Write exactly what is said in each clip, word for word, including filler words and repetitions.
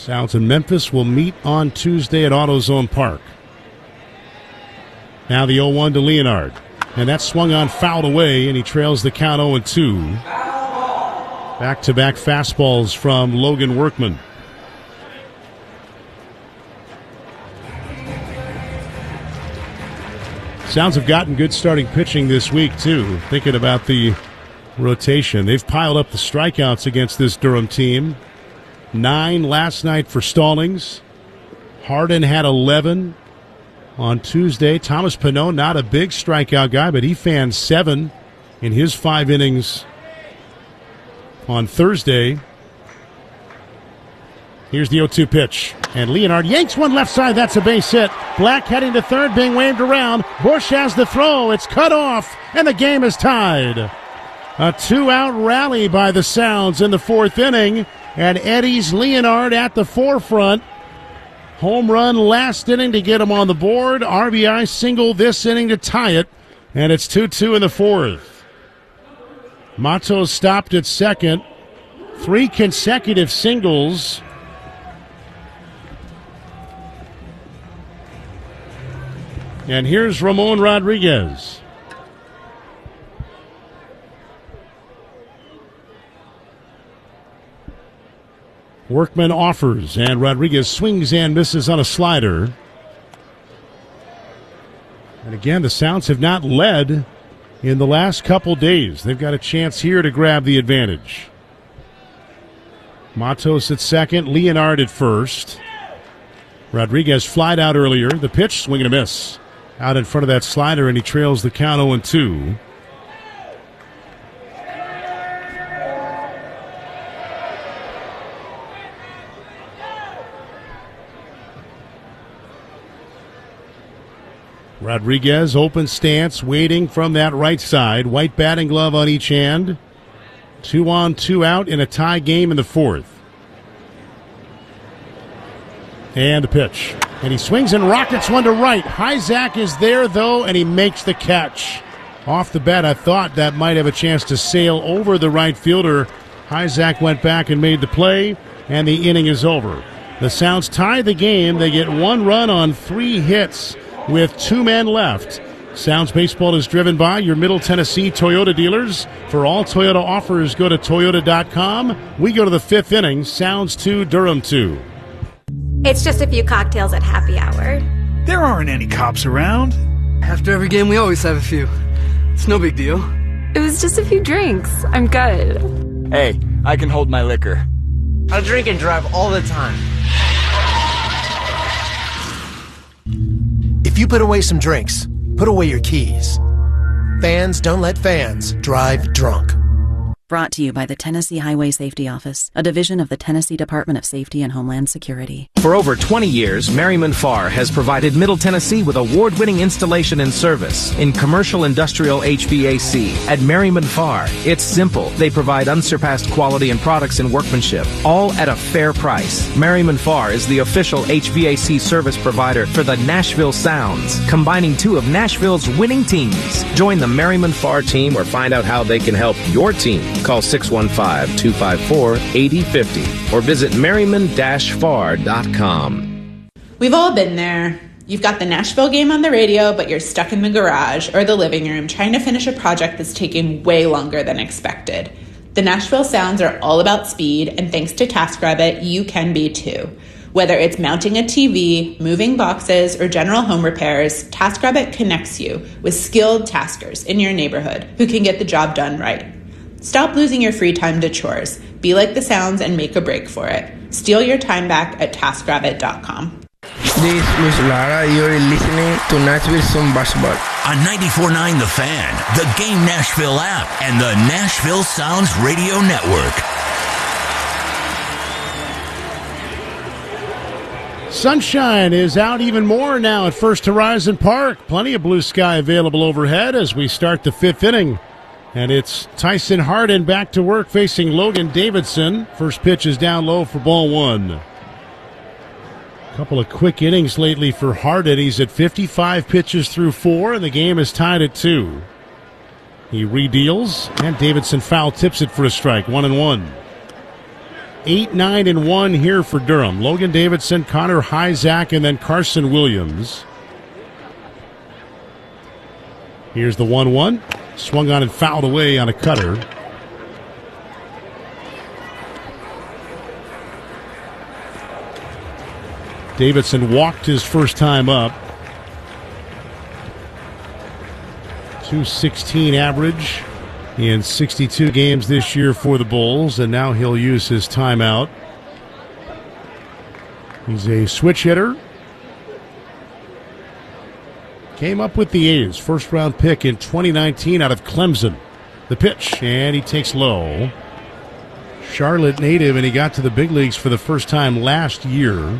Sounds and Memphis will meet on Tuesday at AutoZone Park. Now the oh one to Leonard. And that swung on, fouled away, and he trails the count oh and two. Back-to-back fastballs from Logan Workman. Sounds have gotten good starting pitching this week, too. Thinking about the rotation. They've piled up the strikeouts against this Durham team. Nine last night for Stallings. Hardin had eleven on Tuesday. Thomas Pinot, not a big strikeout guy, but he fanned seven in his five innings on Thursday. Here's the oh two pitch. And Leonard yanks one left side. That's a base hit. Black heading to third, being waved around. Bush has the throw. It's cut off, and the game is tied. A two-out rally by the Sounds in the fourth inning, and Eddie's Leonard at the forefront. Home run last inning to get him on the board. R B I single this inning to tie it, and it's two two in the fourth. Matos stopped at second. Three consecutive singles. And here's Ramon Rodriguez. Workman offers, and Rodriguez swings and misses on a slider. And again, the Sounds have not led in the last couple days. They've got a chance here to grab the advantage. Matos at second, Leonard at first. Rodriguez flied out earlier. The pitch, swing and a miss. Out in front of that slider, and he trails the count oh and two. Rodriguez, open stance, waiting from that right side. White batting glove on each hand. Two on, two out in a tie game in the fourth. And the pitch. And he swings and rockets one to right. Hyzak is there, though, and he makes the catch. Off the bat, I thought that might have a chance to sail over the right fielder. Hyzak went back and made the play, and the inning is over. The Sounds tie the game. They get one run on three hits with two men left. Sounds Baseball is driven by your Middle Tennessee Toyota dealers. For all Toyota offers, go to toyota dot com. We go to the fifth inning. Sounds two, Durham two. It's just a few cocktails at happy hour. There aren't any cops around. After every game, we always have a few. It's no big deal. It was just a few drinks. I'm good. Hey, I can hold my liquor. I drink and drive all the time. If you put away some drinks, put away your keys. Fans don't let fans drive drunk. Brought to you by the Tennessee Highway Safety Office, a division of the Tennessee Department of Safety and Homeland Security. For over twenty years, Merriman Farr has provided Middle Tennessee with award-winning installation and service in commercial industrial H V A C. At Merriman Farr, it's simple. They provide unsurpassed quality and products and workmanship, all at a fair price. Merriman Farr is the official H V A C service provider for the Nashville Sounds, combining two of Nashville's winning teams. Join the Merriman Farr team or find out how they can help your team. Call six one five, two five four, eight zero five zero or visit merriman dash farr dot com. We've all been there. You've got the Nashville game on the radio, but you're stuck in the garage or the living room trying to finish a project that's taking way longer than expected. The Nashville Sounds are all about speed, and thanks to TaskRabbit, you can be too. Whether it's mounting a T V, moving boxes, or general home repairs, TaskRabbit connects you with skilled taskers in your neighborhood who can get the job done right. Stop losing your free time to chores. Be like the Sounds and make a break for it. Steal your time back at task rabbit dot com. This is Luis Lara. You're listening to Nashville Sound Basketball. On ninety-four point nine The Fan, the Game Nashville app, and the Nashville Sounds Radio Network. Sunshine is out even more now at First Horizon Park. Plenty of blue sky available overhead as we start the fifth inning. And it's Tyson Hardin back to work facing Logan Davidson. First pitch is down low for ball one. A couple of quick innings lately for Hardin. He's at fifty-five pitches through four, and the game is tied at two. He redeals, and Davidson foul tips it for a strike, one and one. eight, nine, and one here for Durham. Logan Davidson, Connor Hyzak, and then Carson Williams. Here's the one one. Swung on and fouled away on a cutter. Davidson walked his first time up. two sixteen average in sixty-two games this year for the Bulls, and now he'll use his timeout. He's a switch hitter. Came up with the A's, first round pick in twenty nineteen out of Clemson. The pitch, and he takes low. Charlotte native, and he got to the big leagues for the first time last year.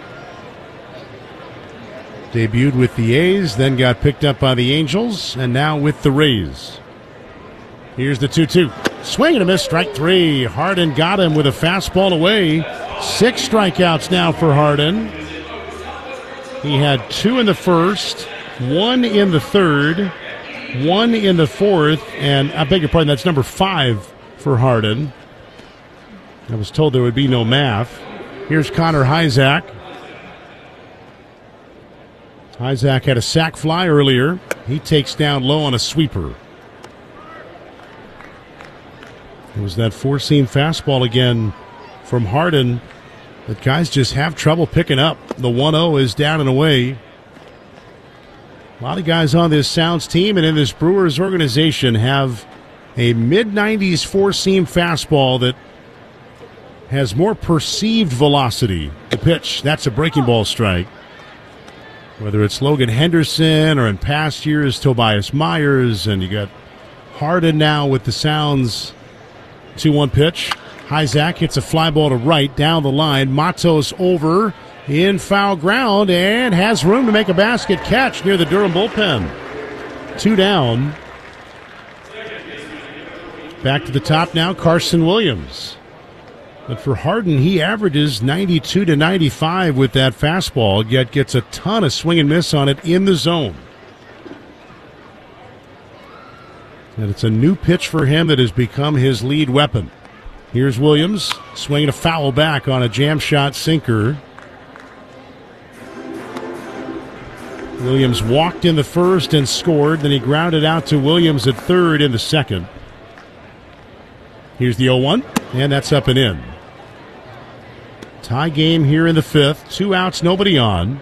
Debuted with the A's, then got picked up by the Angels, and now with the Rays. Here's the two two. Swing and a miss, strike three. Harden got him with a fastball away. Six strikeouts now for Harden. He had two in the first, one in the third, one in the fourth, and I beg your pardon, that's number five for Harden. I was told there would be no math. Here's Connor Hyzak. Hyzak had a sac fly earlier. He takes down low on a sweeper. It was that four-seam fastball again from Harden that guys just have trouble picking up. The one oh is down and away. A lot of guys on this Sounds team and in this Brewers organization have a mid nineties four-seam fastball that has more perceived velocity. The pitch, that's a breaking ball strike. Whether it's Logan Henderson or in past years Tobias Myers, and you got Harden now with the Sounds two one pitch. Hyzak hits a fly ball to right down the line. Matos over in foul ground and has room to make a basket catch near the Durham bullpen. Two down. Back to the top now, Carson Williams. But for Harden, he averages ninety-two to ninety-five with that fastball, yet gets a ton of swing and miss on it in the zone. And it's a new pitch for him that has become his lead weapon. Here's Williams, swinging a foul back on a jam shot sinker. Williams walked in the first and scored, then he grounded out to Williams at third in the second. Here's the oh one, and that's up and in. Tie game here in the fifth. Two outs, nobody on.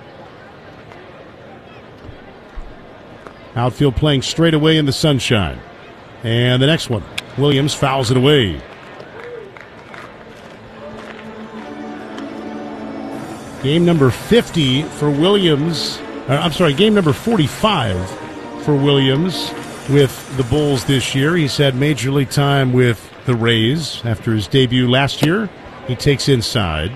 Outfield playing straight away in the sunshine. And the next one, Williams fouls it away. Game number fifty for Williams. Uh, I'm sorry, game number forty-five for Williams with the Bulls this year. He's had major league time with the Rays after his debut last year. He takes inside.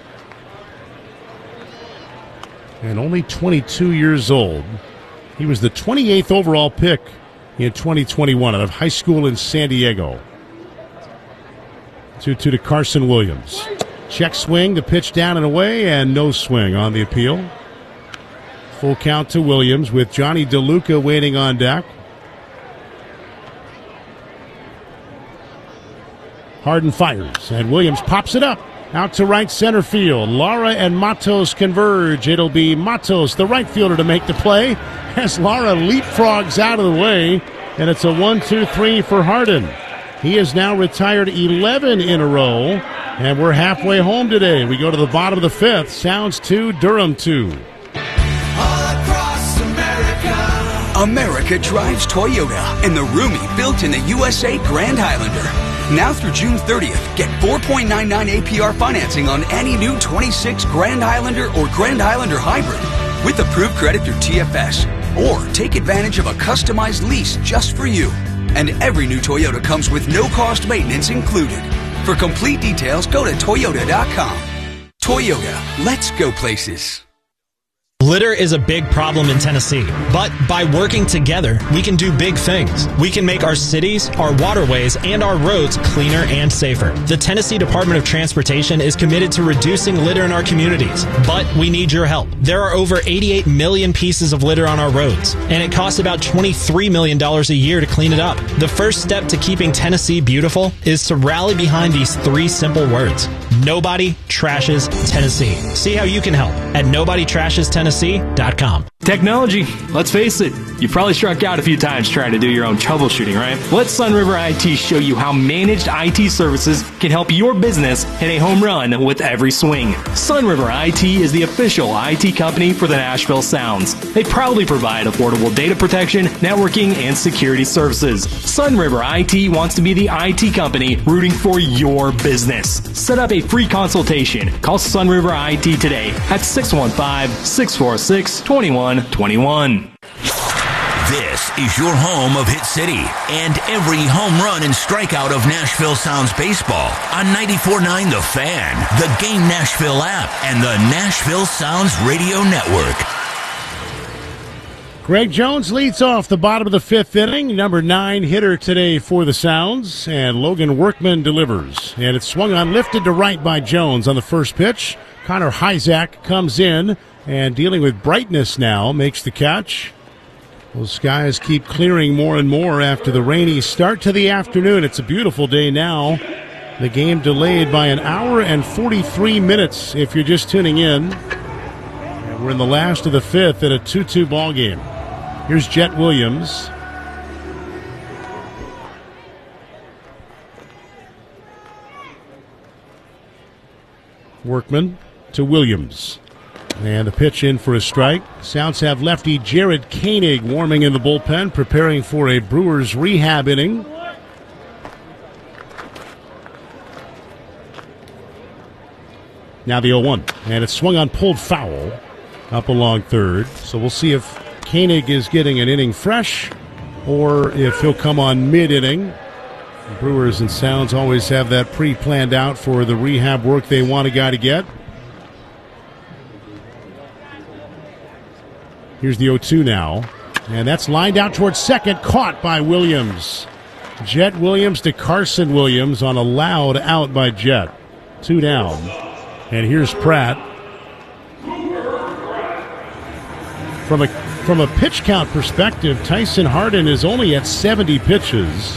And only twenty-two years old. He was the twenty-eighth overall pick in twenty twenty-one out of high school in San Diego. two two to Carson Williams. Check swing, the pitch down and away, and no swing on the appeal. Full count to Williams with Johnny DeLuca waiting on deck. Harden fires, and Williams pops it up. Out to right center field. Lara and Matos converge. It'll be Matos, the right fielder, to make the play as Lara leapfrogs out of the way. And it's a one two three for Harden. He has now retired eleven in a row. And we're halfway home today. We go to the bottom of the fifth. Sounds two, Durham two. All across America. America drives Toyota and the roomy built-in the U S A Grand Highlander. Now through June thirtieth, get four point nine nine A P R financing on any new twenty-six Grand Highlander or Grand Highlander Hybrid with approved credit through T F S. Or take advantage of a customized lease just for you. And every new Toyota comes with no-cost maintenance included. For complete details, go to Toyota dot com. Toyota, let's go places. Litter is a big problem in Tennessee, but by working together, we can do big things. We can make our cities, our waterways, and our roads cleaner and safer. The Tennessee Department of Transportation is committed to reducing litter in our communities, but we need your help. There are over eighty-eight million pieces of litter on our roads, and it costs about twenty-three million dollars a year to clean it up. The first step to keeping Tennessee beautiful is to rally behind these three simple words: Nobody Trashes Tennessee. See how you can help at nobody trashes tennessee dot com. Technology, let's face it, you've probably struck out a few times trying to do your own troubleshooting, right? Let Sunriver I T show you how managed I T services can help your business hit a home run with every swing. Sunriver I T is the official I T company for the Nashville Sounds. They proudly provide affordable data protection, networking, and security services. Sunriver I T wants to be the I T company rooting for your business. Set up a free consultation. Call Sunriver I T today at six one five, six four six, two one two one. This is your home of Hit City and every home run and strikeout of Nashville Sounds baseball on ninety-four point nine The Fan, the Game Nashville app, and the Nashville Sounds Radio Network. Greg Jones leads off the bottom of the fifth inning, number nine hitter today for the Sounds, and Logan Workman delivers. And it's swung on, lifted to right by Jones on the first pitch. Connor Hyzak comes in and dealing with brightness now, makes the catch. Those skies keep clearing more and more after the rainy start to the afternoon. It's a beautiful day now. The game delayed by an hour and forty-three minutes if you're just tuning in. And we're in the last of the fifth at a two two ball game. Here's Jet Williams. Workman to Williams. And the pitch in for a strike. Sounds have lefty Jared Koenig warming in the bullpen, preparing for a Brewers rehab inning. Now the oh one. And it's swung on, pulled foul up along third. So we'll see if Koenig is getting an inning fresh or if he'll come on mid-inning. Brewers and Sounds always have that pre-planned out for the rehab work they want a guy to get. Here's the oh two now, and that's lined out towards second, caught by Williams. Jet Williams to Carson Williams on a loud out by Jet. Two down, and here's Pratt. From a from a pitch count perspective, Tyson Hardin is only at seventy pitches.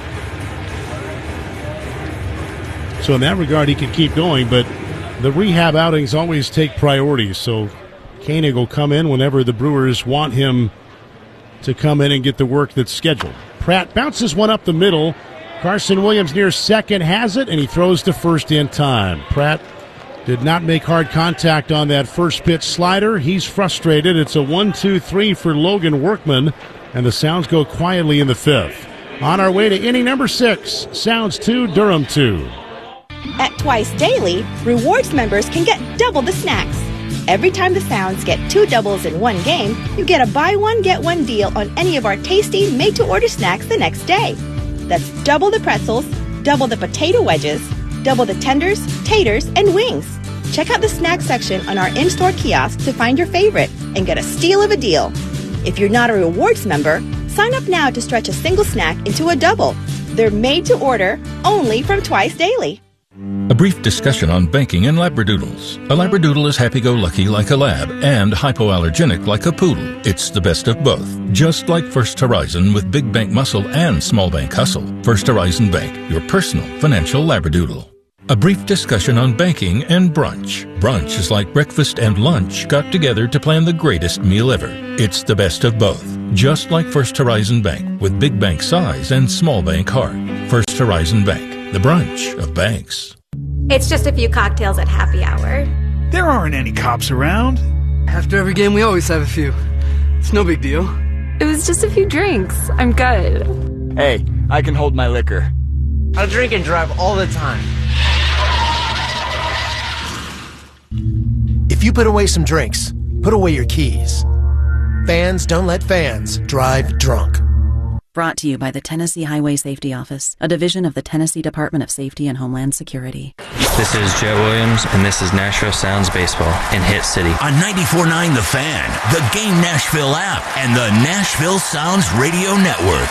So in that regard, he can keep going, but the rehab outings always take priority, so Koenig will come in whenever the Brewers want him to come in and get the work that's scheduled. Pratt bounces one up the middle. Carson Williams near second has it, and he throws to first in time. Pratt did not make hard contact on that first pitch slider. He's frustrated. It's a one two three for Logan Workman, and the Sounds go quietly in the fifth. On our way to inning number six, Sounds two, Durham two. At Twice Daily, rewards members can get double the snacks. Every time the Sounds get two doubles in one game, you get a buy one, get one deal on any of our tasty made-to-order snacks the next day. That's double the pretzels, double the potato wedges, double the tenders, taters, and wings. Check out the snack section on our in-store kiosk to find your favorite and get a steal of a deal. If you're not a rewards member, sign up now to stretch a single snack into a double. They're made to order, only from Twice Daily. A brief discussion on banking and Labradoodles. A Labradoodle is happy-go-lucky like a lab and hypoallergenic like a poodle. It's the best of both. Just like First Horizon with big bank muscle and small bank hustle. First Horizon Bank, your personal financial Labradoodle. A brief discussion on banking and brunch. Brunch is like breakfast and lunch got together to plan the greatest meal ever. It's the best of both. Just like First Horizon Bank with big bank size and small bank heart. First Horizon Bank, the brunch of banks. It's just a few cocktails at happy hour. There aren't any cops around. After every game, we always have a few. It's no big deal. It was just a few drinks. I'm good. Hey, I can hold my liquor. I drink and drive all the time. If you put away some drinks, put away your keys. Fans don't let fans drive drunk. Brought to you by the Tennessee Highway Safety Office, a division of the Tennessee Department of Safety and Homeland Security. This is Jet Williams, and this is Nashville Sounds Baseball in Hit City. On ninety-four point nine The Fan, the Game Nashville app, and the Nashville Sounds Radio Network.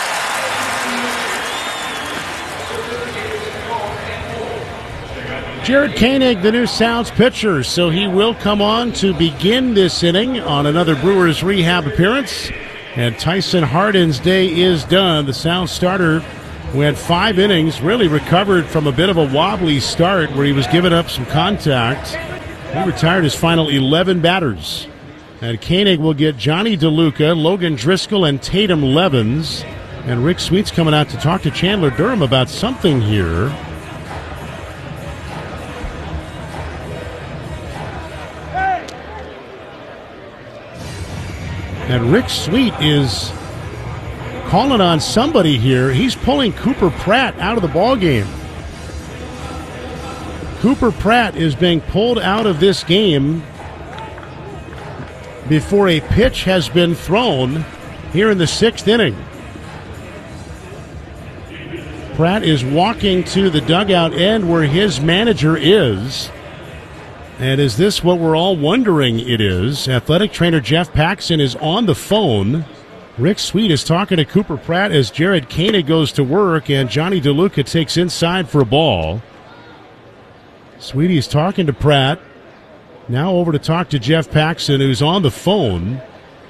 Jared Koenig, the new Sounds pitcher, so he will come on to begin this inning on another Brewers rehab appearance. And Tyson Hardin's day is done. The Sounds starter went five innings, really recovered from a bit of a wobbly start where he was giving up some contact. He retired his final eleven batters. And Koenig will get Johnny DeLuca, Logan Driscoll, and Tatum Levens. And Rick Sweet's coming out to talk to Chandler Durham about something here. And Rick Sweet is calling on somebody here. He's pulling Cooper Pratt out of the ballgame. Cooper Pratt is being pulled out of this game before a pitch has been thrown here in the sixth inning. Pratt is walking to the dugout end where his manager is. And is this what we're all wondering it is? Athletic trainer Jeff Paxson is on the phone. Rick Sweet is talking to Cooper Pratt as Jared Koenig goes to work, and Johnny DeLuca takes inside for a ball. Sweetie's talking to Pratt. Now over to talk to Jeff Paxson, who's on the phone.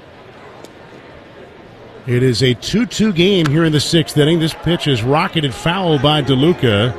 It is a two two game here in the sixth inning. This pitch is rocketed foul by DeLuca.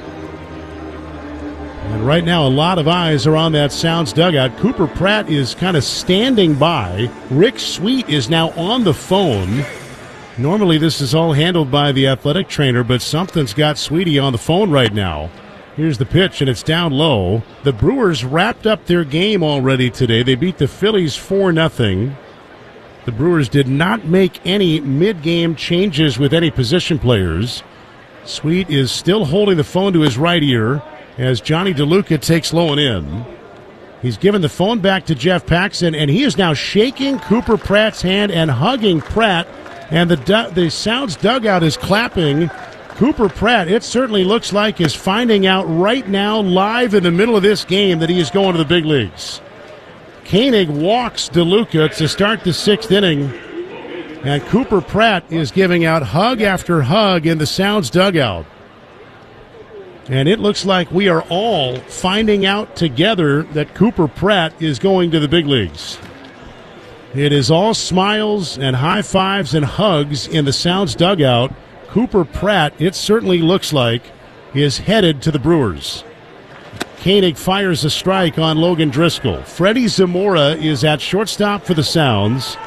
And right now, a lot of eyes are on that Sounds dugout. Cooper Pratt is kind of standing by. Rick Sweet is now on the phone. Normally, this is all handled by the athletic trainer, but something's got Sweetie on the phone right now. Here's the pitch, and it's down low. The Brewers wrapped up their game already today. They beat the Phillies four nothing. The Brewers did not make any mid-game changes with any position players. Sweet is still holding the phone to his right ear as Johnny DeLuca takes low and in. He's given the phone back to Jeff Paxson, and he is now shaking Cooper Pratt's hand and hugging Pratt, and the, du- the Sounds dugout is clapping. Cooper Pratt, it certainly looks like, is finding out right now, live in the middle of this game, that he is going to the big leagues. Koenig walks DeLuca to start the sixth inning, and Cooper Pratt is giving out hug after hug in the Sounds dugout. And it looks like we are all finding out together that Cooper Pratt is going to the big leagues. It is all smiles and high fives and hugs in the Sounds dugout. Cooper Pratt, it certainly looks like, is headed to the Brewers. Koenig fires a strike on Logan Driscoll. Freddie Zamora is at shortstop for the Sounds.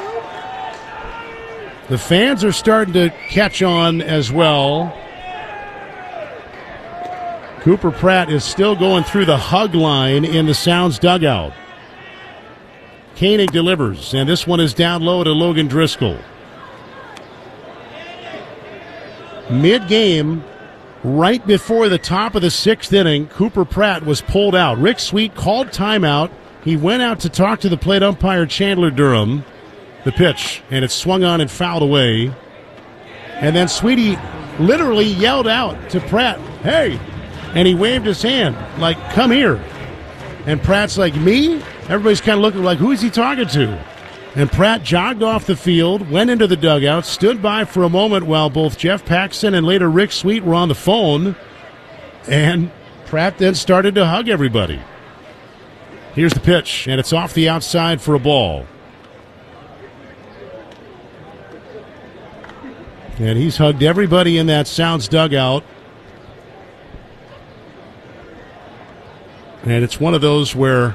The fans are starting to catch on as well. Cooper Pratt is still going through the hug line in the Sounds dugout. Koenig delivers, and this one is down low to Logan Driscoll. Mid-game, right before the top of the sixth inning, Cooper Pratt was pulled out. Rick Sweet called timeout. He went out to talk to the plate umpire Chandler Durham. The pitch, and it's swung on and fouled away. And then Sweetie literally yelled out to Pratt, "Hey!" And he waved his hand, like, "Come here." And Pratt's like, "Me?" Everybody's kind of looking like, who is he talking to? And Pratt jogged off the field, went into the dugout, stood by for a moment while both Jeff Paxson and later Rick Sweet were on the phone. And Pratt then started to hug everybody. Here's the pitch, and it's off the outside for a ball. And he's hugged everybody in that Sounds dugout. And it's one of those where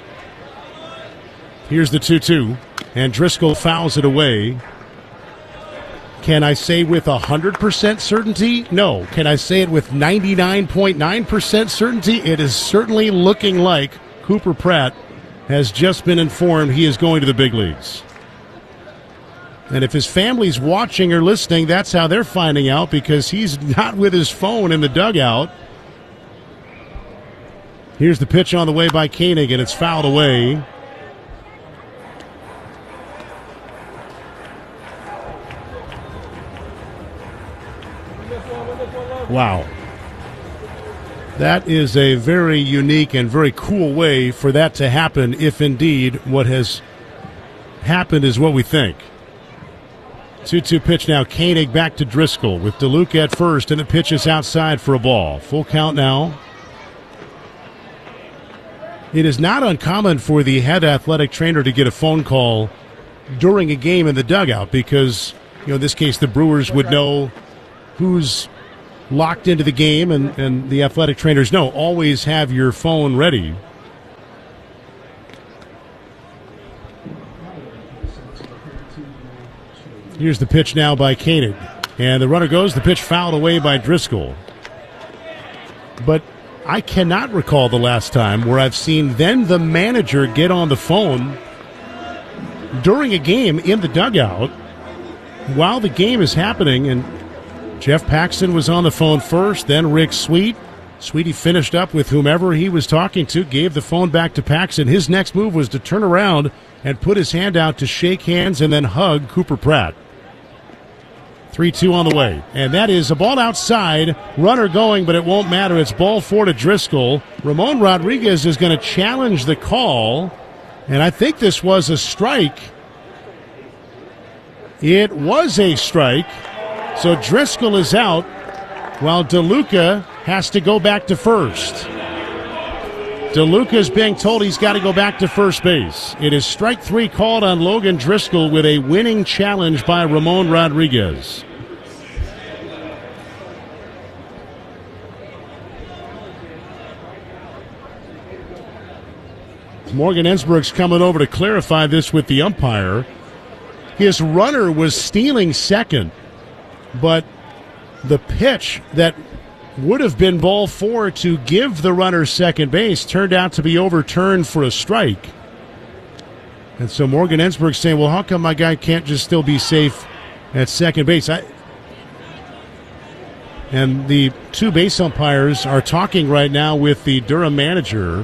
here's the two two, and Driscoll fouls it away. Can I say with one hundred percent certainty? No. Can I say it with ninety-nine point nine percent certainty? It is certainly looking like Cooper Pratt has just been informed he is going to the big leagues. And if his family's watching or listening, that's how they're finding out, because he's not with his phone in the dugout. Here's the pitch on the way by Koenig, and it's fouled away. Wow. That is a very unique and very cool way for that to happen, if indeed what has happened is what we think. two two pitch now. Koenig back to Driscoll with DeLuca at first, and the pitch is outside for a ball. Full count now. It is not uncommon for the head athletic trainer to get a phone call during a game in the dugout because, you know, in this case, the Brewers would know who's locked into the game, and, and the athletic trainers know, always have your phone ready. Here's the pitch now by Koenig. And the runner goes, the pitch fouled away by Driscoll. But I cannot recall the last time where I've seen then the manager get on the phone during a game in the dugout while the game is happening. And Jeff Paxton was on the phone first, then Rick Sweet. Sweetie finished up with whomever he was talking to, gave the phone back to Paxton. His next move was to turn around and put his hand out to shake hands and then hug Cooper Pratt. three two on the way. And that is a ball outside. Runner going, but it won't matter. It's ball four to Driscoll. Ramon Rodriguez is going to challenge the call. And I think this was a strike. It was a strike. So Driscoll is out while DeLuca has to go back to first. DeLuca is being told he's got to go back to first base. It is strike three called on Logan Driscoll with a winning challenge by Ramon Rodriguez. Morgan Ensberg's coming over to clarify this with the umpire. His runner was stealing second, but the pitch that would have been ball four to give the runner second base turned out to be overturned for a strike. And so Morgan Ensberg's saying, well, how come my guy can't just still be safe at second base? I, and the two base umpires are talking right now with the Durham manager.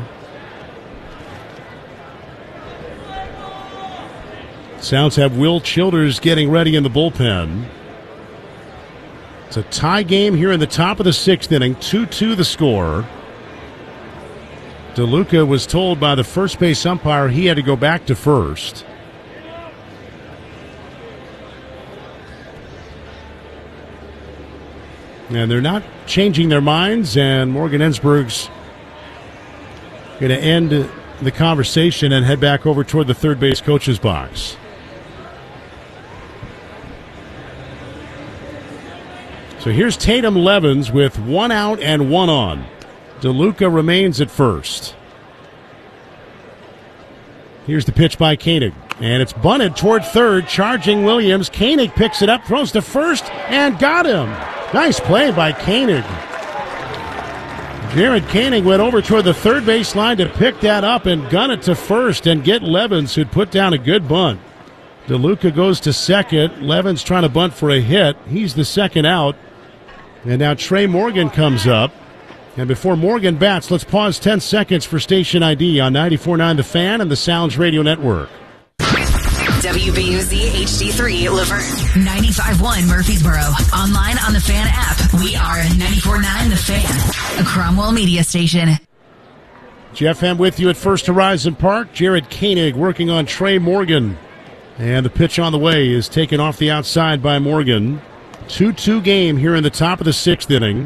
Sounds have Will Childers getting ready in the bullpen. It's a tie game here in the top of the sixth inning. two two the score. DeLuca was told by the first base umpire he had to go back to first. And they're not changing their minds, and Morgan Ensberg's going to end the conversation and head back over toward the third base coach's box. So here's Tatum Levens with one out and one on. DeLuca remains at first. Here's the pitch by Koenig. And it's bunted toward third, charging Williams. Koenig picks it up, throws to first, and got him. Nice play by Koenig. Jared Koenig went over toward the third base line to pick that up and gun it to first and get Levens, who'd put down a good bunt. DeLuca goes to second. Levens trying to bunt for a hit. He's the second out. And now Trey Morgan comes up. And before Morgan bats, let's pause ten seconds for station I D on ninety-four point nine The Fan and the Sounds Radio Network. W B U Z H D three Laverne, ninety-five point one Murfreesboro. Online on the Fan app. We are ninety-four point nine The Fan, a Cromwell media station. Jeff Hem with you at First Horizon Park. Jared Koenig working on Trey Morgan. And the pitch on the way is taken off the outside by Morgan. two two game here in the top of the sixth inning.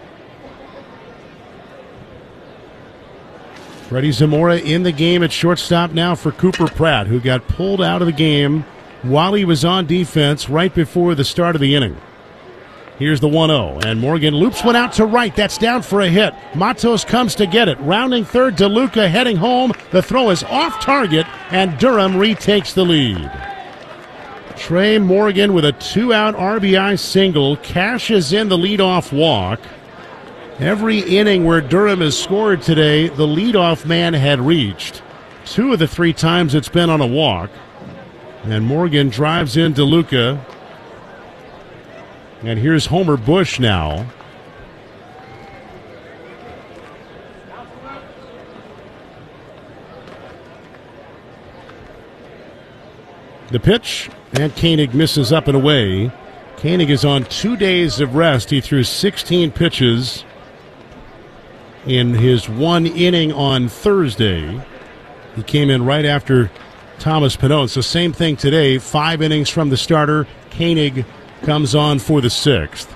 Freddie Zamora in the game at shortstop now for Cooper Pratt, who got pulled out of the game while he was on defense right before the start of the inning. Here's the one oh, and Morgan loops one out to right. That's down for a hit. Matos comes to get it. Rounding third, DeLuca heading home. The throw is off target, and Durham retakes the lead. Trey Morgan with a two-out R B I single cashes in the leadoff walk. Every inning where Durham has scored today, the leadoff man had reached. Two of the three times it's been on a walk. And Morgan drives in DeLuca. And here's Homer Bush now. The pitch, and Koenig misses up and away. Koenig is on two days of rest. He threw sixteen pitches in his one inning on Thursday. He came in right after Thomas Pinot. So same thing today, five innings from the starter. Koenig comes on for the sixth.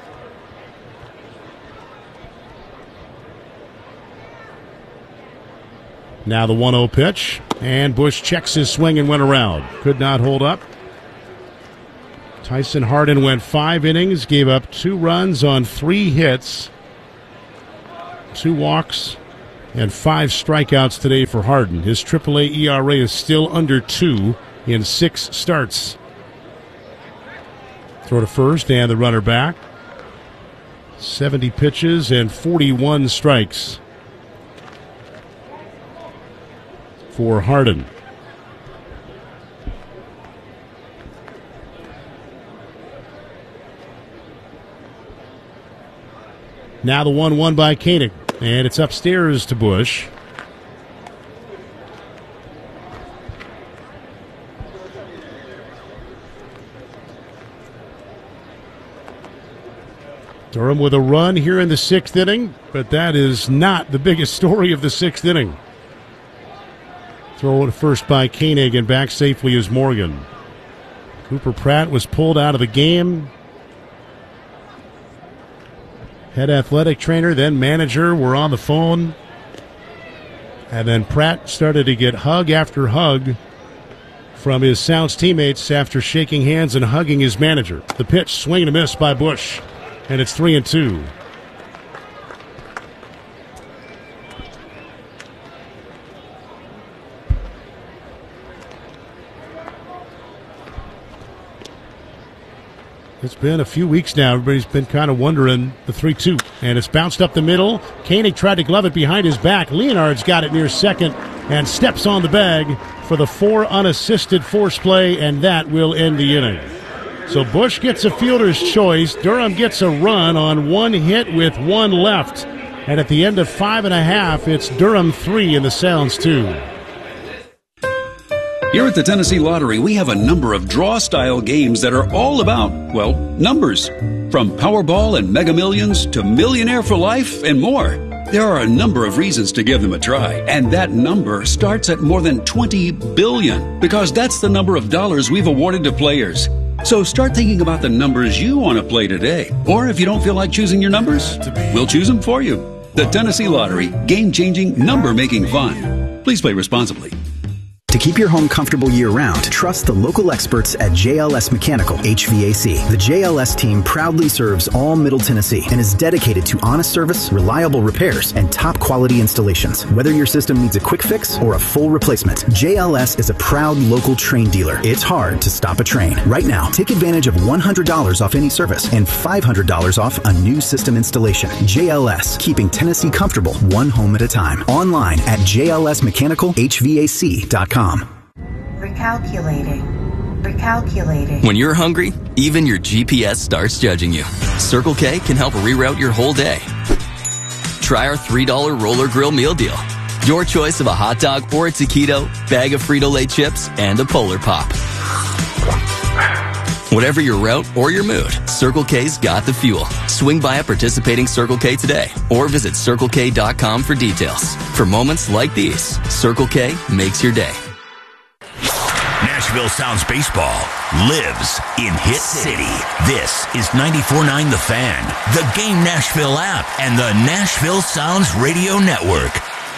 Now the one oh pitch, and Bush checks his swing and went around. Could not hold up. Tyson Hardin went five innings, gave up two runs on three hits, two walks, and five strikeouts today for Hardin. His triple A E R A is still under two in six starts. Throw to first and the runner back. seventy pitches and forty-one strikes for Hardin. Now the one one by Koenig, and it's upstairs to Bush. Durham with a run here in the sixth inning, but that is not the biggest story of the sixth inning. Throw to first by Koenig, and back safely is Morgan. Cooper Pratt was pulled out of the game. Head athletic trainer, then manager were on the phone. And then Pratt started to get hug after hug from his Sounds teammates after shaking hands and hugging his manager. The pitch, swing and a miss by Bush. And it's three and two. It's been a few weeks now. Everybody's been kind of wondering the three two. And it's bounced up the middle. Koenig tried to glove it behind his back. Leonard's got it near second and steps on the bag for the four unassisted force play, and that will end the inning. So Bush gets a fielder's choice. Durham gets a run on one hit with one left. And at the end of five and a half, it's Durham three and the Sounds two. Here at the Tennessee Lottery, we have a number of draw-style games that are all about, well, numbers. From Powerball and Mega Millions to Millionaire for Life and more. There are a number of reasons to give them a try, and that number starts at more than twenty billion dollars, because that's the number of dollars we've awarded to players. So start thinking about the numbers you want to play today. Or if you don't feel like choosing your numbers, we'll choose them for you. The Tennessee Lottery, game-changing, number-making fun. Please play responsibly. To keep your home comfortable year-round, trust the local experts at J L S Mechanical H V A C. The J L S team proudly serves all Middle Tennessee and is dedicated to honest service, reliable repairs, and top-quality installations. Whether your system needs a quick fix or a full replacement, J L S is a proud local train dealer. It's hard to stop a train. Right now, take advantage of one hundred dollars off any service and five hundred dollars off a new system installation. J L S, keeping Tennessee comfortable one home at a time. Online at J L S mechanical H V A C dot com. Recalculating. Recalculating. When you're hungry, even your G P S starts judging you. Circle K can help reroute your whole day. Try our three dollar Roller Grill meal deal. Your choice of a hot dog or a taquito, bag of Frito-Lay chips, and a Polar Pop. Whatever your route or your mood, Circle K's got the fuel. Swing by a participating Circle K today or visit circle k dot com for details. For moments like these, Circle K makes your day. Nashville Sounds Baseball lives in Hit City. This is ninety-four point nine The Fan, the Game Nashville app, and the Nashville Sounds Radio Network.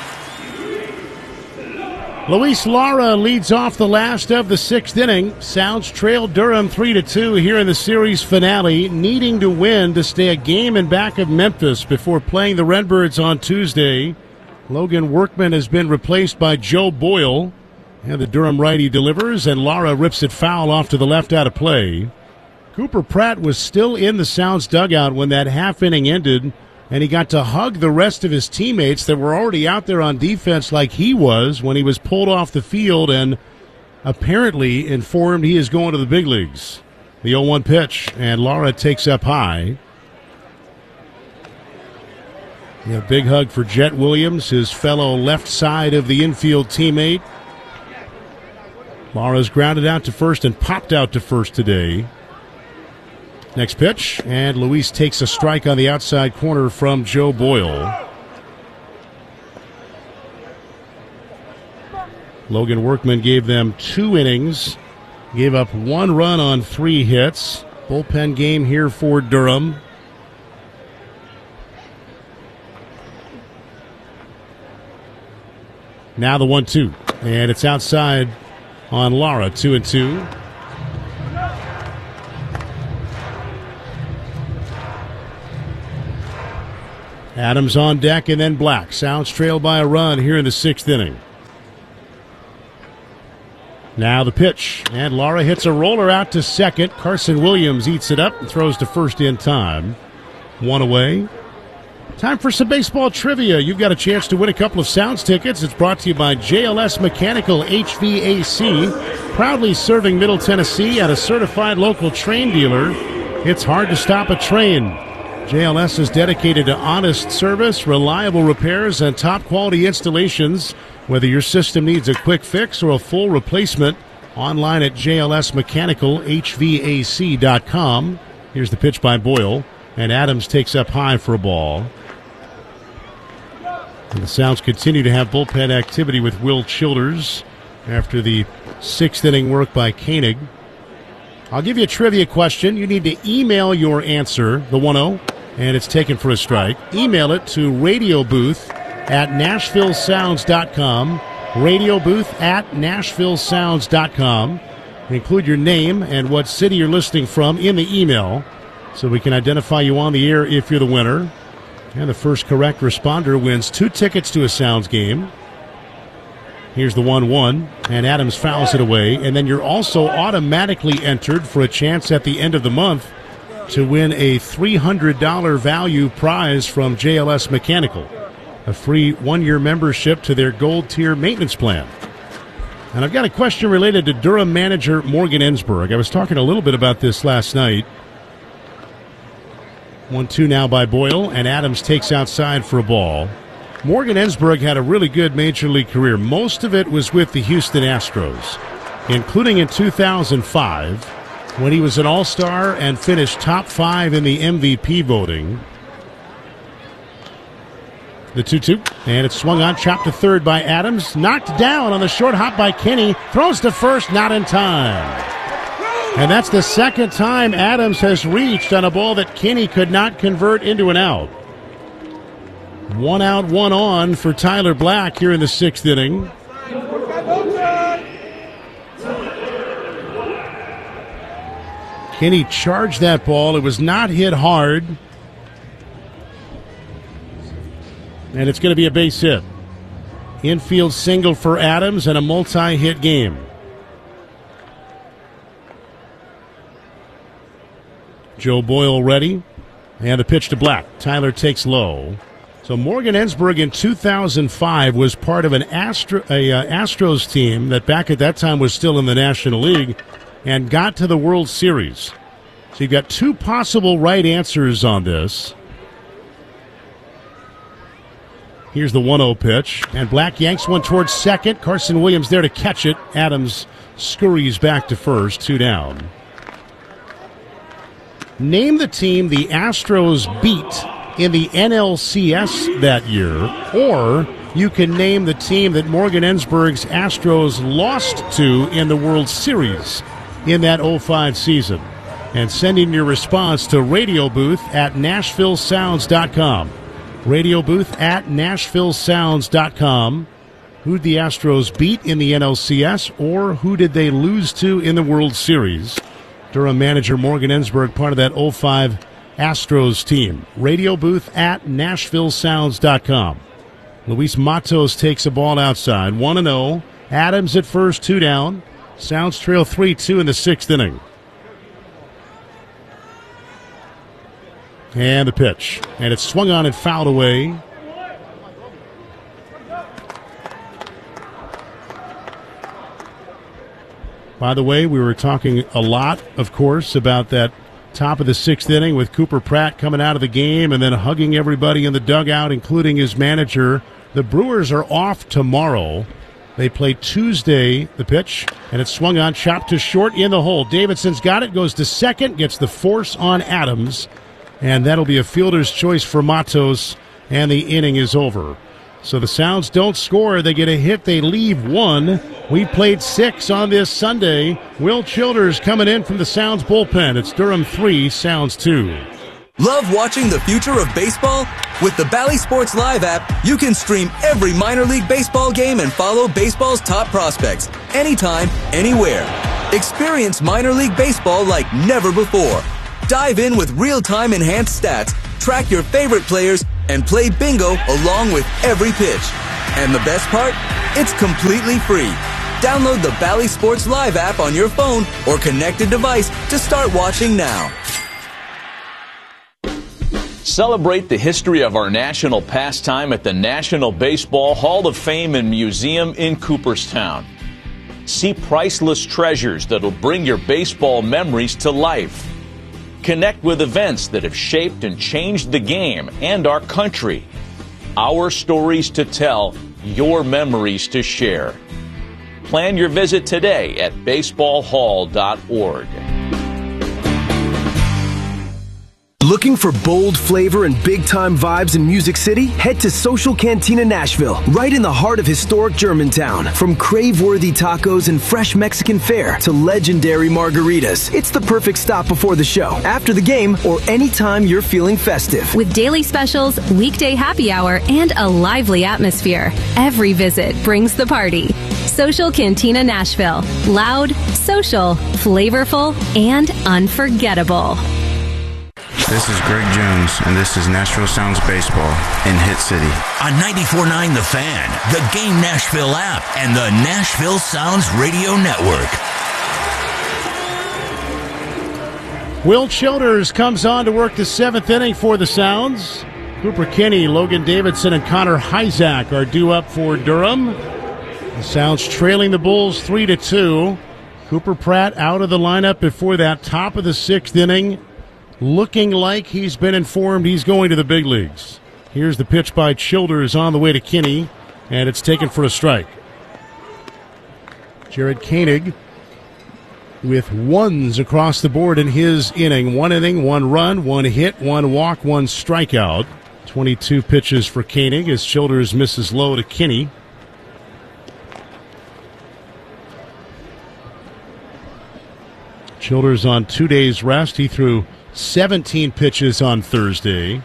Luis Lara leads off the last of the sixth inning. Sounds trailed Durham three to two here in the series finale, needing to win to stay a game in back of Memphis before playing the Redbirds on Tuesday. Logan Workman has been replaced by Joe Boyle. And the Durham righty delivers, and Lara rips it foul off to the left out of play. Cooper Pratt was still in the Sounds dugout when that half inning ended, and he got to hug the rest of his teammates that were already out there on defense like he was when he was pulled off the field and apparently informed he is going to the big leagues. The oh one pitch, and Lara takes up high. A big hug for Jet Williams, his fellow left side of the infield teammate. Lara's grounded out to first and popped out to first today. Next pitch, and Luis takes a strike on the outside corner from Joe Boyle. Logan Workman gave them two innings, gave up one run on three hits. Bullpen game here for Durham. Now the one two, and it's outside on Lara, two and two. Adams on deck and then Black. Sounds trailed by a run here in the sixth inning. Now the pitch, and Lara hits a roller out to second. Carson Williams eats it up and throws to first in time. One away. Time for some baseball trivia. You've got a chance to win a couple of Sounds tickets. It's brought to you by J L S Mechanical H V A C, proudly serving Middle Tennessee at a certified local train dealer. It's hard to stop a train. J L S is dedicated to honest service, reliable repairs, and top-quality installations. Whether your system needs a quick fix or a full replacement, online at J L S Mechanical H V A C dot com. Here's the pitch by Boyle, and Adams takes up high for a ball. And the Sounds continue to have bullpen activity with Will Childers after the sixth inning work by Koenig. I'll give you a trivia question. You need to email your answer, the one oh, and it's taken for a strike. Email it to radio booth at nashville sounds dot com, radio booth at nashville sounds dot com. Include your name and what city you're listening from in the email so we can identify you on the air if you're the winner. And the first correct responder wins two tickets to a Sounds game. Here's the one one, and Adams fouls it away. And then you're also automatically entered for a chance at the end of the month to win a three hundred dollars value prize from J L S Mechanical, a free one-year membership to their gold tier maintenance plan. And I've got a question related to Durham manager Morgan Ensberg. I was talking a little bit about this last night. one two now by Boyle, and Adams takes outside for a ball. Morgan Ensberg had a really good major league career. Most of it was with the Houston Astros, including in two thousand five when he was an all-star and finished top five in the M V P voting. The two two, and it's swung on, chopped to third by Adams. Knocked down on the short hop by Kinney. Throws to first, not in time. And that's the second time Adams has reached on a ball that Kinney could not convert into an out. One out, one on for Tyler Black here in the sixth inning. Kinney charged that ball. It was not hit hard. And it's going to be a base hit. Infield single for Adams and a multi-hit game. Joe Boyle ready. And the pitch to Black. Tyler takes low. So Morgan Ensberg in two thousand five was part of an Astro, a, uh, Astros team that back at that time was still in the National League and got to the World Series. So you've got two possible right answers on this. Here's the one oh pitch, and Black yanks one towards second. Carson Williams there to catch it. Adams scurries back to first, two down. Name the team the Astros beat in the N L C S that year, or you can name the team that Morgan Ensberg's Astros lost to in the World Series in that oh five season. And send in your response to radio booth at nashville sounds dot com. Radio booth at nashville sounds dot com. Who'd the Astros beat in the N L C S, or who did they lose to in the World Series? Durham manager Morgan Ensberg, part of that oh five Astros team. Radio booth at nashville sounds dot com. Luis Matos takes a ball outside. one and oh. Adams at first, two down. Sounds trail three two in the sixth inning. And the pitch. And it's swung on and fouled away. By the way, we were talking a lot, of course, about that top of the sixth inning with Cooper Pratt coming out of the game and then hugging everybody in the dugout, including his manager. The Brewers are off tomorrow. They play Tuesday, the pitch, and it's swung on, chopped to short in the hole. Davidson's got it, goes to second, gets the force on Adams, and that'll be a fielder's choice for Matos, and the inning is over. So the Sounds don't score. They get a hit. They leave one. We played six on this Sunday. Will Childers coming in from the Sounds bullpen. It's Durham three, Sounds two. Love watching the future of baseball? With the Bally Sports Live app, you can stream every minor league baseball game and follow baseball's top prospects anytime, anywhere. Experience minor league baseball like never before. Dive in with real-time enhanced stats, track your favorite players, and play bingo along with every pitch. And the best part? It's completely free. Download the Bally Sports Live app on your phone or connected device to start watching now. Celebrate the history of our national pastime at the National Baseball Hall of Fame and Museum in Cooperstown. See priceless treasures that'll bring your baseball memories to life. Connect with events that have shaped and changed the game and our country. Our stories to tell, your memories to share. Plan your visit today at baseball hall dot org. Looking for bold flavor and big-time vibes in Music City? Head to Social Cantina Nashville, right in the heart of historic Germantown. From crave-worthy tacos and fresh Mexican fare to legendary margaritas, it's the perfect stop before the show, after the game, or anytime you're feeling festive. With daily specials, weekday happy hour, and a lively atmosphere, every visit brings the party. Social Cantina Nashville. Loud, social, flavorful, and unforgettable. This is Greg Jones, and this is Nashville Sounds Baseball in Hit City. On ninety-four point nine The Fan, the Game Nashville app, and the Nashville Sounds Radio Network. Will Childers comes on to work the seventh inning for the Sounds. Cooper Kinney, Logan Davidson, and Connor Hyzak are due up for Durham. The Sounds trailing the Bulls three to two. Cooper Pratt out of the lineup before that top of the sixth inning, looking like he's been informed he's going to the big leagues. Here's the pitch by Childers on the way to Kinney, and it's taken for a strike. Jared Koenig with ones across the board in his inning. One inning, one run, one hit, one walk, one strikeout. twenty-two pitches for Koenig as Childers misses low to Kinney. Childers on two days rest. He threw seventeen pitches on Thursday.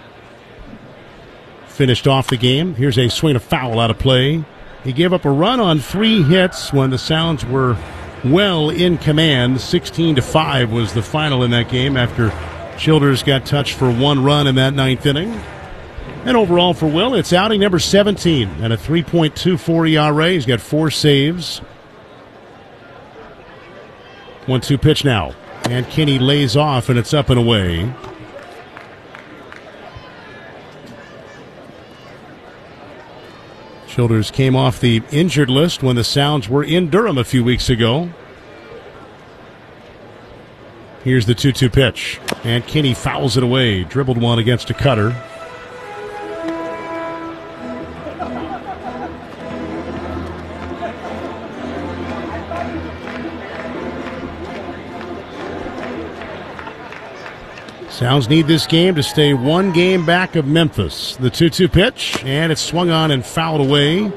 Finished off the game. Here's a swing of foul out of play. He gave up a run on three hits when the Sounds were well in command. sixteen to five was the final in that game after Childers got touched for one run in that ninth inning. And overall for Will, it's outing number seventeen and a three point two four E R A. He's got four saves. one two pitch now. And Kinney lays off, and it's up and away. Childers came off the injured list when the Sounds were in Durham a few weeks ago. Here's the two two pitch. And Kinney fouls it away. Dribbled one against a cutter. Sounds need this game to stay one game back of Memphis. The two two pitch, and it's swung on and fouled away.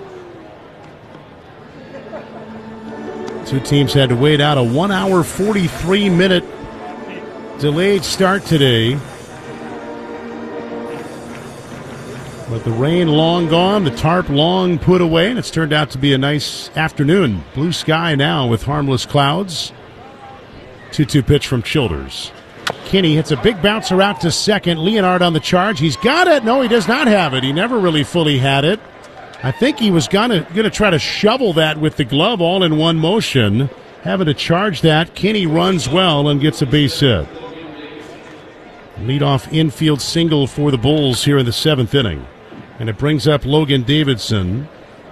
Two teams had to wait out a one hour, forty-three minute delayed start today. But the rain long gone, the tarp long put away, and it's turned out to be a nice afternoon. Blue sky now with harmless clouds. two two pitch from Childers. Kinney hits a big bouncer out to second. Leonard on the charge. He's got it. No, he does not have it. He never really fully had it. I think he was gonna gonna try to shovel that with the glove all in one motion. Having to charge that. Kinney runs well and gets a base hit. Leadoff infield single for the Bulls here in the seventh inning. And it brings up Logan Davidson.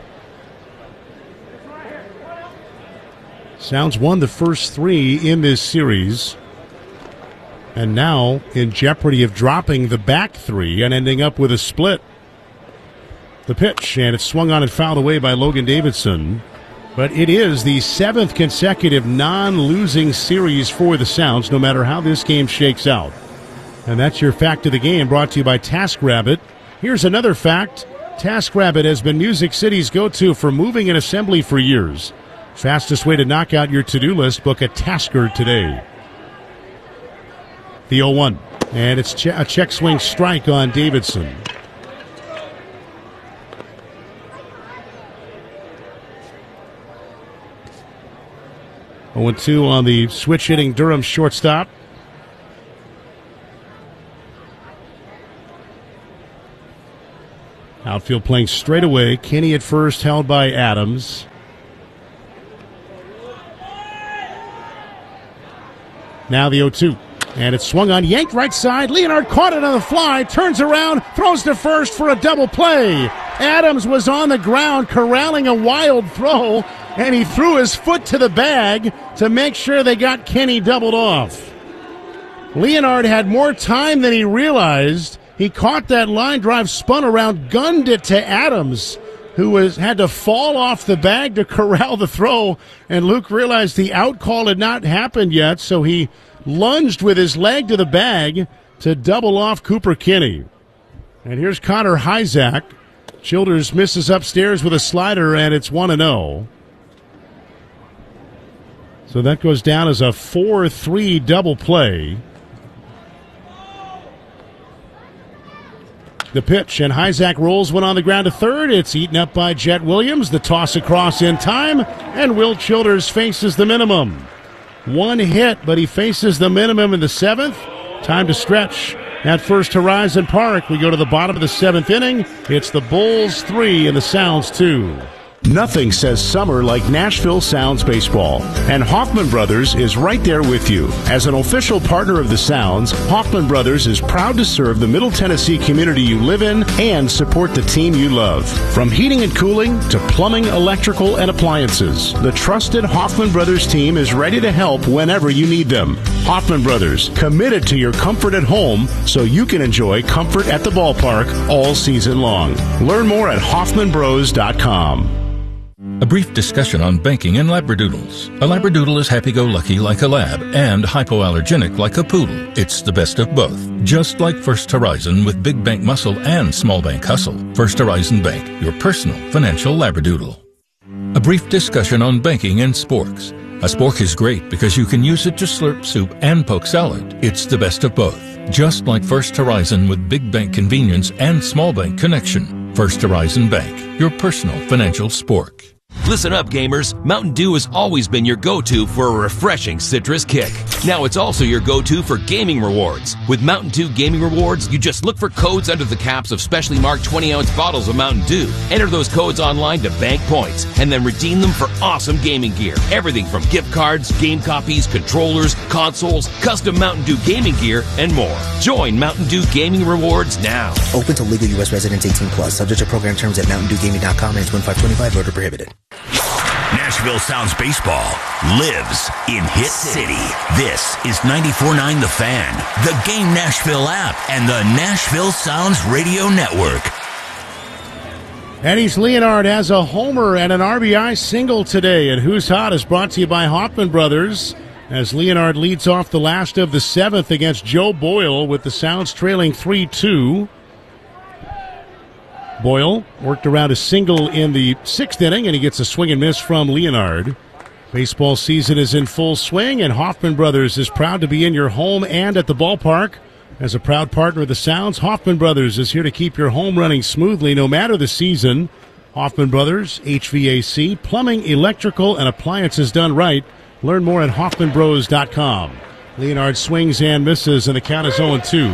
Sounds won the first three in this series. And now in jeopardy of dropping the back three and ending up with a split. The pitch, and it's swung on and fouled away by Logan Davidson. But it is the seventh consecutive non-losing series for the Sounds, no matter how this game shakes out. And that's your fact of the game, brought to you by TaskRabbit. Here's another fact. TaskRabbit has been Music City's go-to for moving and assembly for years. Fastest way to knock out your to-do list, book a Tasker today. The oh one, and it's a check swing strike on Davidson. oh two on the switch hitting Durham shortstop. Outfield playing straight away. Kinney at first, held by Adams. Now the oh two. And it's swung on, yanked right side. Leonard caught it on the fly, turns around, throws to first for a double play. Adams was on the ground corralling a wild throw, and he threw his foot to the bag to make sure they got Kinney doubled off. Leonard had more time than he realized. He caught that line drive, spun around, gunned it to Adams, who was had to fall off the bag to corral the throw, and Luke realized the out call had not happened yet, so he lunged with his leg to the bag to double off Cooper Kinney. And here's Connor Hyzak. Childers misses upstairs with a slider, and it's one and oh. So that goes down as a four three double play. The pitch, and Hyzak rolls one on the ground to third. It's eaten up by Jet Williams. The toss across in time, and Will Childers faces the minimum. One hit, but he faces the minimum in the seventh. Time to stretch at First Horizon Park. We go to the bottom of the seventh inning. It's the Bulls three and the Sounds two. Nothing says summer like Nashville Sounds baseball, and Hoffman Brothers is right there with you. As an official partner of the Sounds, Hoffman Brothers is proud to serve the Middle Tennessee community you live in and support the team you love. From heating and cooling to plumbing, electrical, and appliances, the trusted Hoffman Brothers team is ready to help whenever you need them. Hoffman Brothers, committed to your comfort at home so you can enjoy comfort at the ballpark all season long. Learn more at Hoffman Bros dot com. A brief discussion on banking and labradoodles. A labradoodle is happy-go-lucky like a lab and hypoallergenic like a poodle. It's the best of both. Just like First Horizon with big bank muscle and small bank hustle. First Horizon Bank, your personal financial labradoodle. A brief discussion on banking and sporks. A spork is great because you can use it to slurp soup and poke salad. It's the best of both. Just like First Horizon with big bank convenience and small bank connection. First Horizon Bank, your personal financial spork. Listen up, gamers. Mountain Dew has always been your go-to for a refreshing citrus kick. Now it's also your go-to for gaming rewards. With Mountain Dew Gaming Rewards, you just look for codes under the caps of specially marked twenty-ounce bottles of Mountain Dew. Enter those codes online to bank points, and then redeem them for awesome gaming gear. Everything from gift cards, game copies, controllers, consoles, custom Mountain Dew gaming gear, and more. Join Mountain Dew Gaming Rewards now. Open to legal U S residents eighteen plus. Subject to program terms at mountain dew gaming dot com and twenty-five twenty-five. Voter prohibited. Nashville Sounds baseball lives in Hit City. This is ninety-four point nine The Fan, the Game Nashville app, and the Nashville Sounds Radio Network. Eddie's Leonard has a homer and an R B I single today, and Who's Hot is brought to you by Hoffman Brothers as Leonard leads off the last of the seventh against Joe Boyle with the Sounds trailing three two. Boyle worked around a single in the sixth inning, and he gets a swing and miss from Leonard. Baseball season is in full swing, and Hoffman Brothers is proud to be in your home and at the ballpark. As a proud partner of the Sounds, Hoffman Brothers is here to keep your home running smoothly no matter the season. Hoffman Brothers, H V A C, plumbing, electrical, and appliances done right. Learn more at Hoffman Bros dot com. Leonard swings and misses, and the count is oh and two.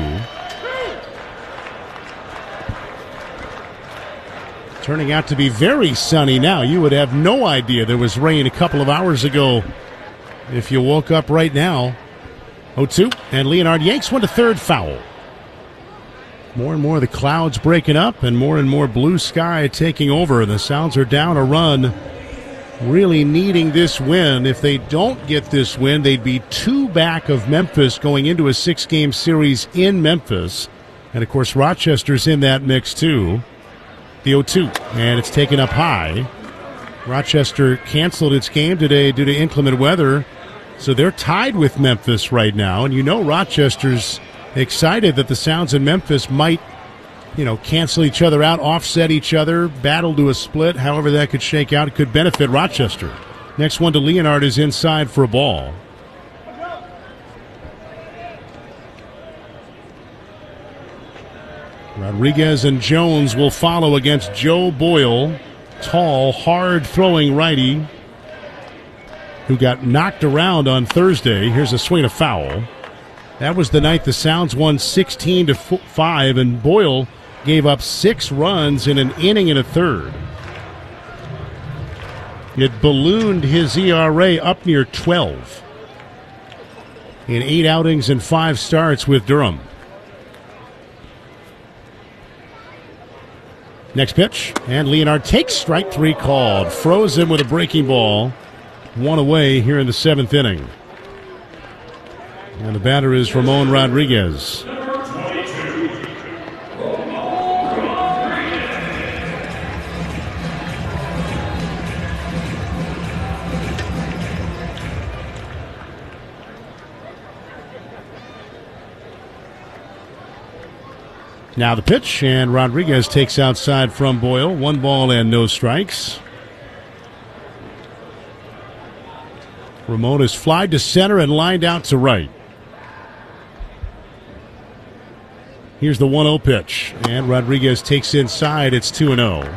Turning out to be very sunny now. You would have no idea there was rain a couple of hours ago if you woke up right now. oh two, and Leonard yanks one to third, foul. More and more the clouds breaking up and more and more blue sky taking over. The Sounds are down a run, really needing this win. If they don't get this win, they'd be two back of Memphis going into a six-game series in Memphis. And, of course, Rochester's in that mix, too. The oh two, and it's taken up high. Rochester canceled its game today due to inclement weather, so they're tied with Memphis right now. And you know Rochester's excited that the Sounds in Memphis might, you know, cancel each other out, offset each other, battle to a split. However that could shake out, it could benefit Rochester. Next one to Leonard is inside for a ball. Rodriguez and Jones will follow against Joe Boyle, tall, hard-throwing righty who got knocked around on Thursday. Here's a swing, a foul. That was the night the Sounds won sixteen to five, and Boyle gave up six runs in an inning and a third. It ballooned his E R A up near twelve in eight outings and five starts with Durham. Next pitch, and Leonard takes strike three called. Frozen with a breaking ball. One away here in the seventh inning. And the batter is Ramon Rodriguez. Now the pitch, and Rodriguez takes outside from Boyle. One ball and no strikes. Ramon is flied to center and lined out to right. Here's the one oh pitch, and Rodriguez takes inside. It's two and oh.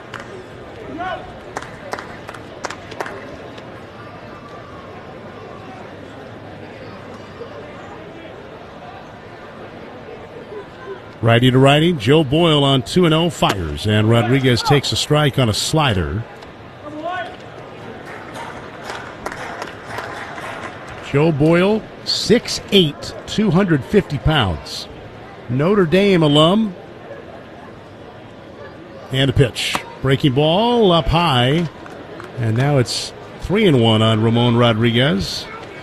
Righty to righty, Joe Boyle on two and oh fires, and Rodriguez takes a strike on a slider. Joe Boyle, six eight, two hundred fifty pounds. Notre Dame alum. And a pitch. Breaking ball up high, and now it's three and one on Ramon Rodriguez.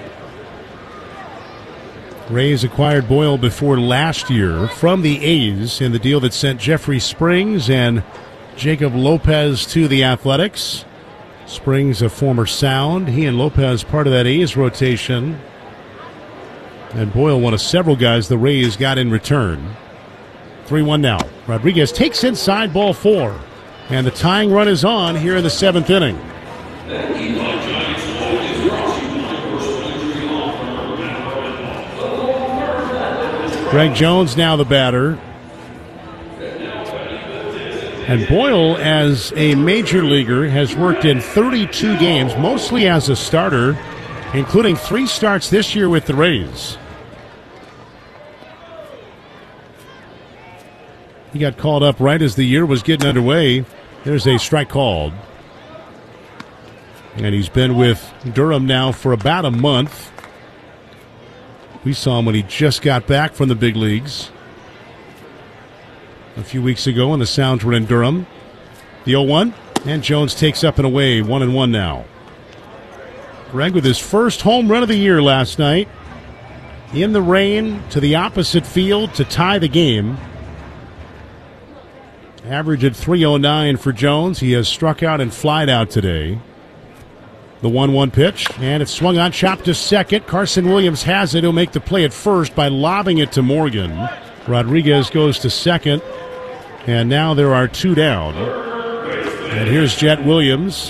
Rays acquired Boyle before last year from the A's in the deal that sent Jeffrey Springs and Jacob Lopez to the Athletics. Springs, a former Sound. He and Lopez part of that A's rotation. And Boyle, one of several guys the Rays got in return. three one now. Rodriguez takes inside, ball four. And the tying run is on here in the seventh inning. Greg Jones now the batter. And Boyle, as a major leaguer, has worked in thirty-two games, mostly as a starter, including three starts this year with the Rays. He got called up right as the year was getting underway. There's a strike called. And he's been with Durham now for about a month. We saw him when he just got back from the big leagues a few weeks ago when the Sounds were in Durham. The oh one, and Jones takes up and away, one and one now. Greg with his first home run of the year last night. In the rain to the opposite field to tie the game. Average at three oh nine for Jones. He has struck out and flied out today. The one one pitch, and it's swung on, chopped to second. Carson Williams has it. He'll make the play at first by lobbing it to Morgan. Rodriguez goes to second, and now there are two down. And here's Jet Williams.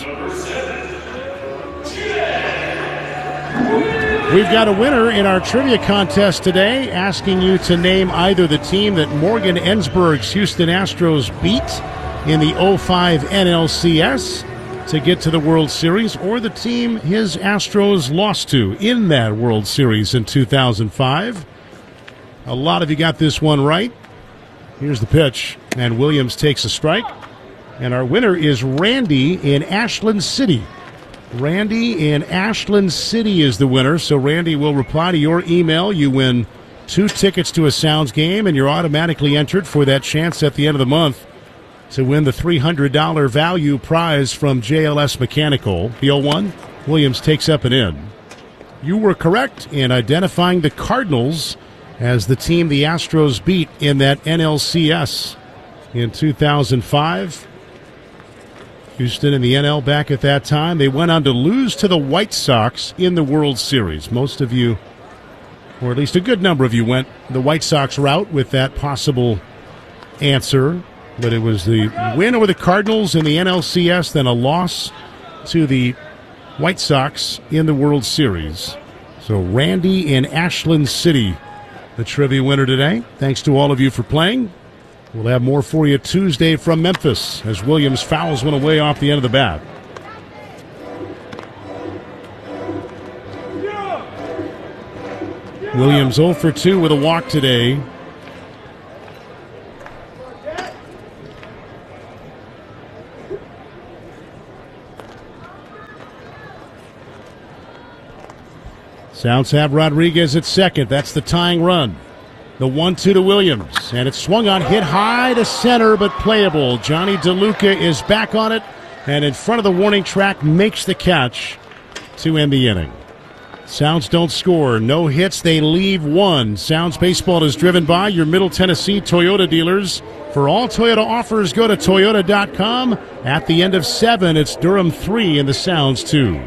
We've got a winner in our trivia contest today, asking you to name either the team that Morgan Ensberg's Houston Astros beat in the oh five N L C S to get to the World Series, or the team his Astros lost to in that World Series in two thousand five. A lot of you got this one right. Here's the pitch, and Williams takes a strike. And our winner is Randy in Ashland City. Randy in Ashland City is the winner, so Randy will reply to your email. You win two tickets to a Sounds game, and you're automatically entered for that chance at the end of the month to win the three hundred dollars value prize from J L S Mechanical. The oh one, Williams takes up and in. You were correct in identifying the Cardinals as the team the Astros beat in that N L C S in two thousand five. Houston in the N L back at that time. They went on to lose to the White Sox in the World Series. Most of you, or at least a good number of you, went the White Sox route with that possible answer. But it was the win over the Cardinals in the N L C S, then a loss to the White Sox in the World Series. So Randy in Ashland City, the trivia winner today. Thanks to all of you for playing. We'll have more for you Tuesday from Memphis as Williams fouls one away off the end of the bat. Williams oh for two with a walk today. Sounds have Rodriguez at second. That's the tying run. The one two to Williams, and it's swung on, hit high to center, but playable. Johnny DeLuca is back on it, and in front of the warning track, makes the catch to end the inning. Sounds don't score. No hits. They leave one. Sounds Baseball is driven by your Middle Tennessee Toyota dealers. For all Toyota offers, go to toyota dot com. At the end of seven, it's Durham three and the Sounds two.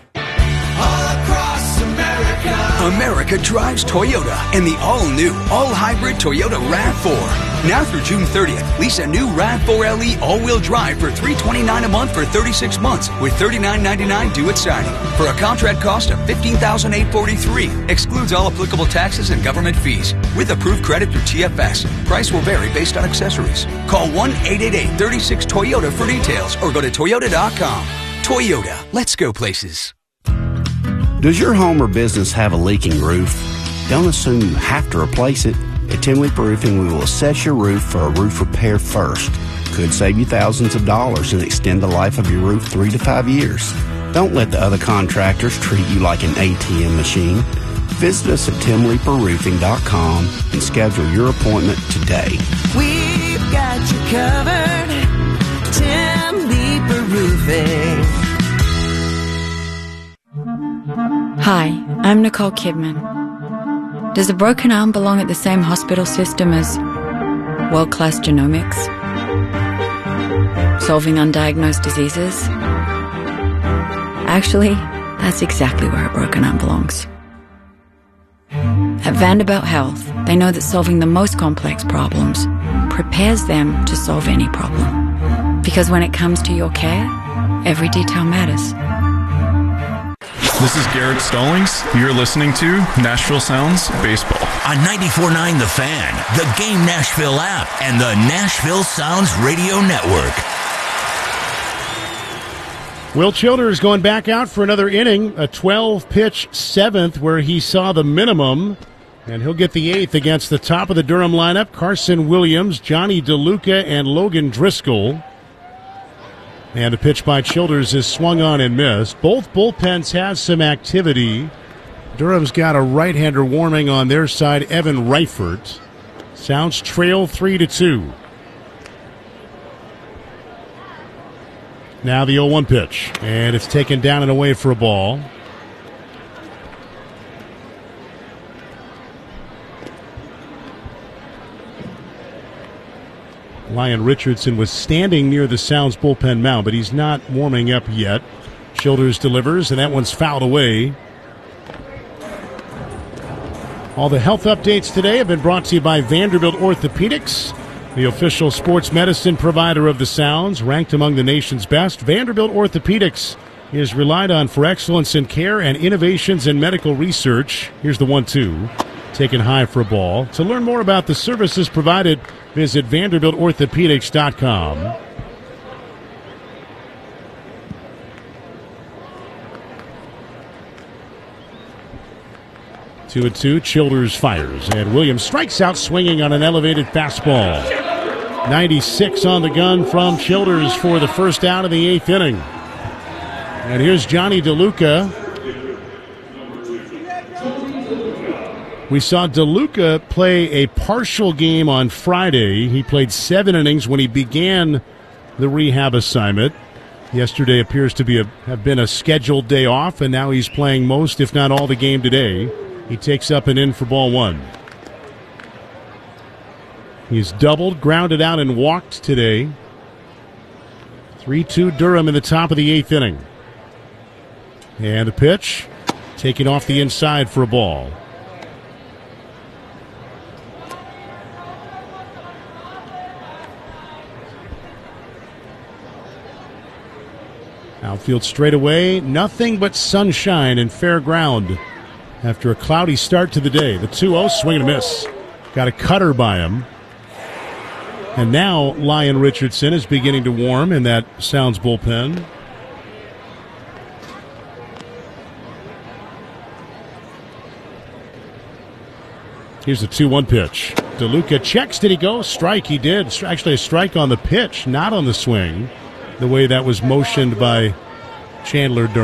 America drives Toyota in the all-new, all-hybrid Toyota RAV four. Now through June thirtieth, lease a new RAV four L E all-wheel drive for three hundred twenty-nine dollars a month for thirty-six months with thirty-nine ninety-nine due at signing. For a contract cost of fifteen thousand eight hundred forty-three dollars. Excludes all applicable taxes and government fees. With approved credit through T F S. Price will vary based on accessories. Call one eight eight eight, three six, Toyota for details or go to toyota dot com. Toyota, let's go places. Does your home or business have a leaking roof? Don't assume you have to replace it. At Tim Leeper Roofing, we will assess your roof for a roof repair first. Could save you thousands of dollars and extend the life of your roof three to five years. Don't let the other contractors treat you like an A T M machine. Visit us at tim leeper roofing dot com and schedule your appointment today. We've got you covered. Tim Leeper Roofing. Hi, I'm Nicole Kidman. Does a broken arm belong at the same hospital system as world-class genomics? Solving undiagnosed diseases? Actually, that's exactly where a broken arm belongs. At Vanderbilt Health, they know that solving the most complex problems prepares them to solve any problem. Because when it comes to your care, every detail matters. This is Garrett Stallings. You're listening to Nashville Sounds Baseball. On ninety-four point nine The Fan, the Game Nashville app, and the Nashville Sounds Radio Network. Will Childers going back out for another inning, a twelve-pitch seventh where he saw the minimum, and he'll get the eighth against the top of the Durham lineup, Carson Williams, Johnny DeLuca, and Logan Driscoll. And the pitch by Childers is swung on and missed. Both bullpens have some activity. Durham's got a right-hander warming on their side, Evan Reifert. Sounds trail three to two. Now the oh one pitch, and it's taken down and away for a ball. Lyon Richardson was standing near the Sounds bullpen mound, but he's not warming up yet. Childers delivers, and that one's fouled away. All the health updates today have been brought to you by Vanderbilt Orthopedics, the official sports medicine provider of the Sounds, ranked among the nation's best. Vanderbilt Orthopedics is relied on for excellence in care and innovations in medical research. Here's the one two. Taken high for a ball. To learn more about the services provided, visit vanderbilt orthopedics dot com. Two and two, Childers fires, and Williams strikes out swinging on an elevated fastball. ninety-six on the gun from Childers for the first out of the eighth inning. And here's Johnny DeLuca. We saw DeLuca play a partial game on Friday. He played seven innings when he began the rehab assignment. Yesterday appears to be a, have been a scheduled day off, and now he's playing most, if not all, the game today. He takes up and in for ball one. He's doubled, grounded out, and walked today. three two Durham in the top of the eighth inning. And a pitch, taken off the inside for a ball. Outfield straight away, nothing but sunshine and fair ground after a cloudy start to the day. The two oh, swing and a miss. Got a cutter by him. And now Lyon Richardson is beginning to warm in that Sounds bullpen. Here's the two one pitch. DeLuca checks. Did he go? Strike. He did. Actually, a strike on the pitch, not on the swing, the way that was motioned by Chandler Durham.